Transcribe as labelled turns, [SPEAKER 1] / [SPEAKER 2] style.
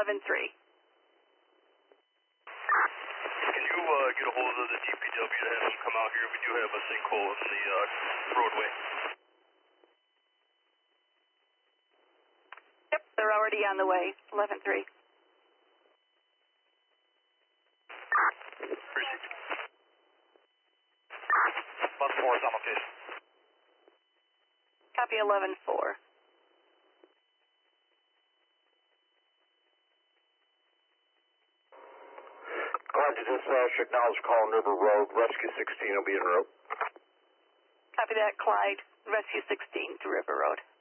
[SPEAKER 1] 11-3.
[SPEAKER 2] Can you get a hold of the DPW to have them come out here? We do have a sinkhole in the roadway.
[SPEAKER 1] Yep, they're already on the way. 11-3.
[SPEAKER 2] Appreciate it. 11-4 is on location.
[SPEAKER 1] Copy 11-4.
[SPEAKER 3] Roger, dispatch, acknowledge call on River Road. Rescue 16 will be en route.
[SPEAKER 1] Copy that, Clyde. Rescue 16 to River Road.